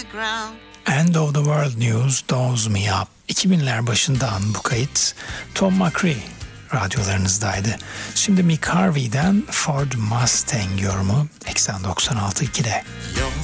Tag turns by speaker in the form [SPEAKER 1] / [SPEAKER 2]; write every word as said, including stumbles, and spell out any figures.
[SPEAKER 1] End of the World News Doze Me Up. iki binler başından bu kayıt Tom McCree radyolarınızdaydı. Şimdi Mick Harvey'den Ford Mustang yorumu eksen doksan altı ikide.
[SPEAKER 2] You're